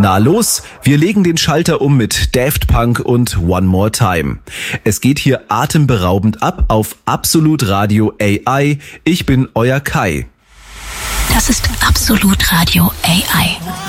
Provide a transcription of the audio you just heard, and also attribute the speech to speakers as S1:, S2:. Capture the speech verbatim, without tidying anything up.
S1: Na los, wir legen den Schalter um mit Daft Punk und One More Time. Es geht hier atemberaubend ab auf Absolut Radio A I. Ich bin euer Kai.
S2: Das ist Absolut Radio A I.